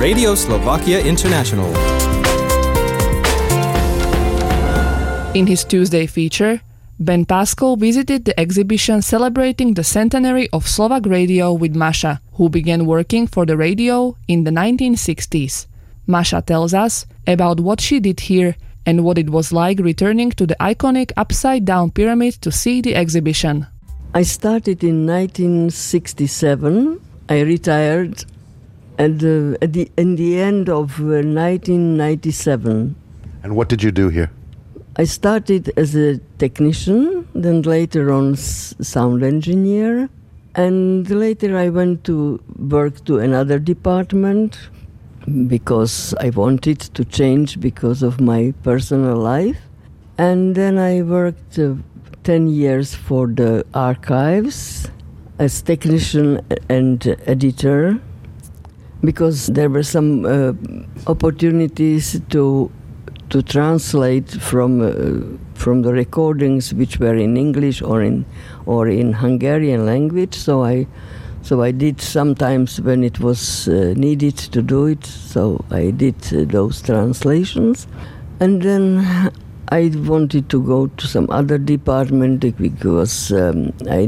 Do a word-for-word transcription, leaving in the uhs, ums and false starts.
Radio Slovakia International. In his Tuesday feature, Ben Paskal visited the exhibition celebrating the centenary of Slovak radio with Masha, who began working for the radio in the nineteen sixties. Masha tells us about what she did here and what it was like returning to the iconic upside-down pyramid to see the exhibition. I started in nineteen sixty-seven. I retired at the, at the, in the end of uh, nineteen ninety-seven. And what did you do here? I started as a technician, then later on s- sound engineer, and later I went to work to another department because I wanted to change because of my personal life. And then I worked uh, ten years for the archives as technician and editor because there were some uh, opportunities to to translate from uh, from the recordings which were in English or in or in Hungarian language. So I so I did sometimes when it was uh, needed to do it. So I did uh, those translations, and then I wanted to go to some other department because um, I